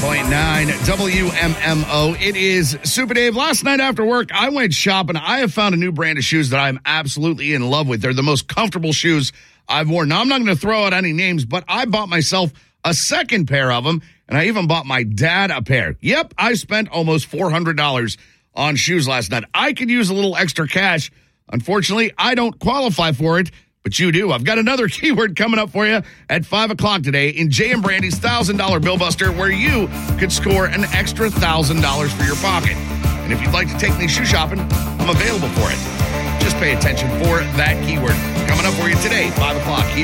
98.9 WMMO. It is Super Dave. Last night after work, I went shopping. I have found a new brand of shoes that I'm absolutely in love with. They're the most comfortable shoes I've worn. Now, I'm not going to throw out any names, but I bought myself a second pair of them, and I even bought my dad a pair. Yep, I spent almost $400 on shoes last night. I could use a little extra cash. Unfortunately, I don't qualify for it, but you do. I've got another keyword coming up for you at 5 o'clock today in Jay and Brandy's $1,000 Bill Buster, where you could score an extra $1,000 for your pocket. And if you'd like to take me shoe shopping, I'm available for it. Just pay attention for that keyword. Coming up for you today, 5 o'clock here.